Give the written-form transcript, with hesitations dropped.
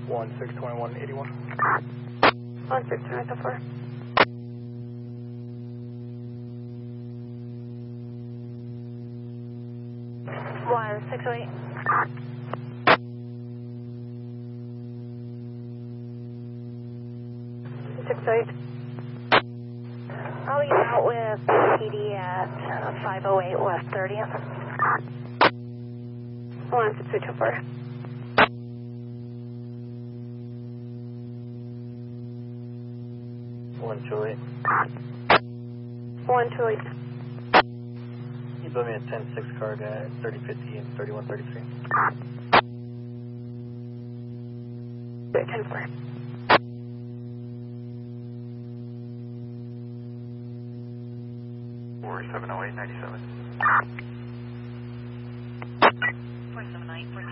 162181. 1621 so far. One 608. 608. I'll be out with PD at 508 West 30th. 1624. 128. 128. You build me a 10-6 card at 3050 and 3133. 10-4. Or 70897. 478.